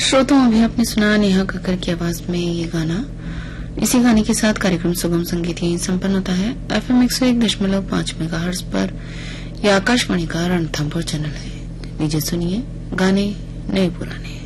श्रोताओं, अभी आपने सुना नेहा कक्कर की आवाज में ये गाना। इसी गाने के साथ कार्यक्रम सुगम संगीत यहीं संपन्न होता है। FM 101.5 मेगाहर्ट्ज पर यह आकाशवाणी का रणथंभौर चैनल है। लीजिए सुनिए गाने नए पुराने।